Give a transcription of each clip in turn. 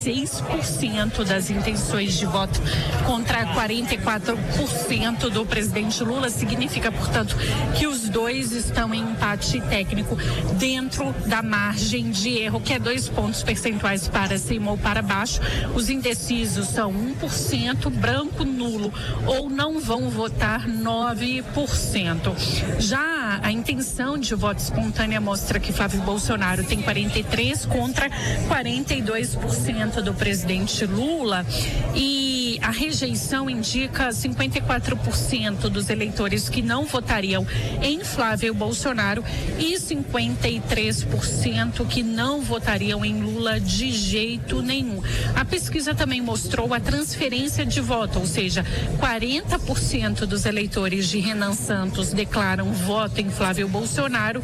6% das intenções de voto contra 44% do presidente Lula. Significa, portanto, que os dois estão em empate técnico dentro da margem de erro, que é 2 pontos percentuais para cima ou para baixo. Os indecisos são 1%, branco, nulo ou não vão votar 9%. Já a intenção de voto espontânea mostra que Flávio Bolsonaro tem 43% contra 42% do presidente Lula, e a rejeição indica 54% dos eleitores que não votariam em Flávio Bolsonaro e 53% que não votariam em Lula de jeito nenhum. A pesquisa também mostrou a transferência de voto, ou seja, 40% dos eleitores de Renan Santos declaram voto em Flávio Bolsonaro,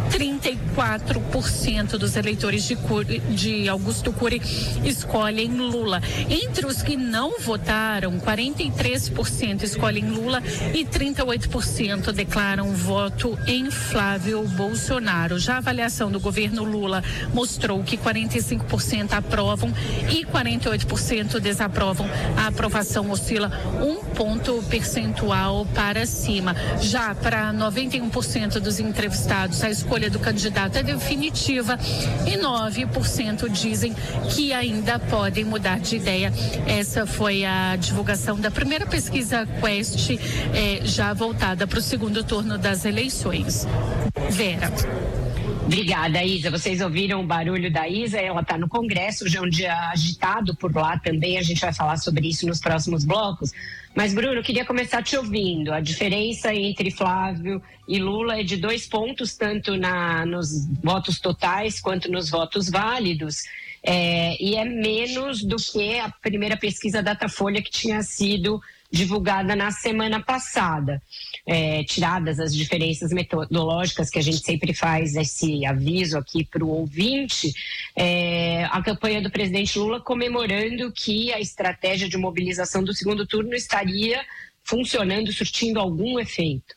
34% dos eleitores de Augusto Cury escolhem Lula. Entre os que não votaram, 43% escolhem Lula e 38% declaram voto em Flávio Bolsonaro. Já a avaliação do governo Lula mostrou que 45% aprovam e 48% desaprovam. A aprovação oscila 1 ponto percentual para cima. Já para 91% dos entrevistados, a escolha do candidato é definitiva e 9% dizem que ainda podem mudar de ideia. Essa foi a divulgação da primeira pesquisa Quest, já voltada para o segundo turno das eleições. Vera. Obrigada, Isa. Vocês ouviram o barulho da Isa? Ela está no Congresso, hoje é um dia agitado por lá também, a gente vai falar sobre isso nos próximos blocos. Mas, Bruno, eu queria começar te ouvindo. A diferença entre Flávio e Lula é de 2 pontos, tanto nos votos totais quanto nos votos válidos. E é menos do que a primeira pesquisa Datafolha que tinha sido divulgada na semana passada. Tiradas as diferenças metodológicas, que a gente sempre faz esse aviso aqui para o ouvinte, a campanha do presidente Lula comemorando que a estratégia de mobilização do segundo turno estaria funcionando, surtindo algum efeito.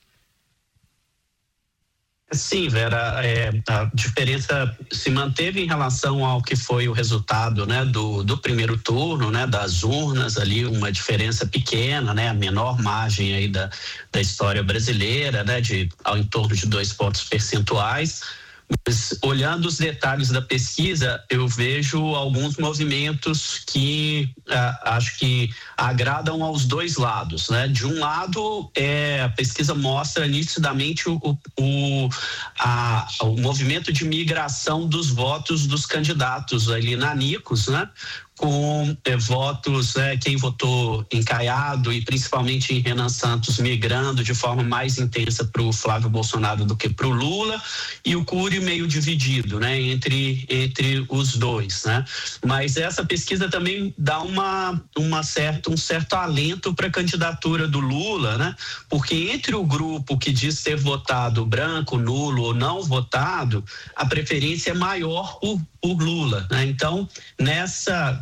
Sim, Vera, a diferença se manteve em relação ao que foi o resultado, né, do primeiro turno, né, das urnas ali, uma diferença pequena, né, a menor margem aí da história brasileira, né, em torno de 2 pontos percentuais. Mas, olhando os detalhes da pesquisa, eu vejo alguns movimentos que acho que agradam aos dois lados, né? De um lado, a pesquisa mostra nitidamente o movimento de migração dos votos dos candidatos ali nanicos, né? Com votos, quem votou em Caiado e principalmente em Renan Santos migrando de forma mais intensa para o Flávio Bolsonaro do que para o Lula, e o Cury meio dividido, né, entre os dois, né? Mas essa pesquisa também dá um certo alento para a candidatura do Lula, né? Porque entre o grupo que diz ter votado branco, nulo ou não votado, a preferência é maior por Lula, né? Então, nessa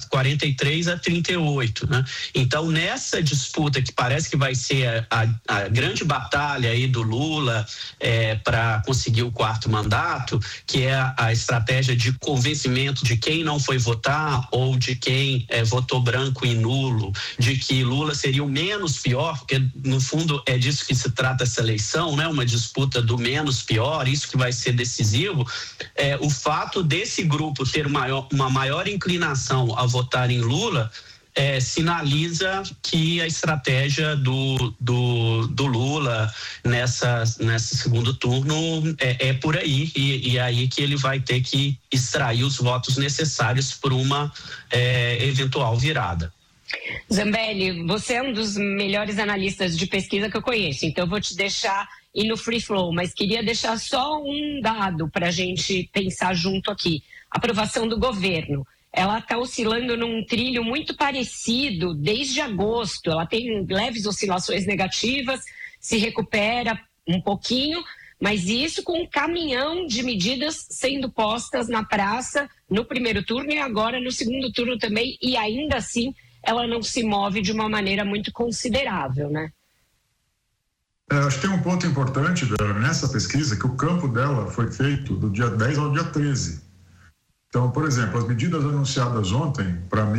43-38, né? Então, nessa disputa que parece que vai ser a grande batalha aí do Lula para conseguir o 4º mandato, que é a estratégia de convencimento de quem não foi votar ou de quem votou branco e nulo, de que Lula seria o menos pior, porque no fundo é disso que se trata essa eleição, né? Uma disputa do menos pior, isso que vai ser decisivo. O fato desse grupo ter uma maior inclinação a votar em Lula sinaliza que a estratégia do Lula nesse segundo turno é por aí, e aí que ele vai ter que extrair os votos necessários para uma eventual virada. Zambelli, você é um dos melhores analistas de pesquisa que eu conheço, então eu vou te deixar ir no free flow, mas queria deixar só um dado para a gente pensar junto aqui. A aprovação do governo. Ela está oscilando num trilho muito parecido desde agosto. Ela tem leves oscilações negativas, se recupera um pouquinho, mas isso com um caminhão de medidas sendo postas na praça no primeiro turno e agora no segundo turno também, e ainda assim ela não se move de uma maneira muito considerável, né? Acho que tem um ponto importante, Vera, nessa pesquisa, que o campo dela foi feito do dia 10 ao dia 13. Então, por exemplo, as medidas anunciadas ontem, para mim,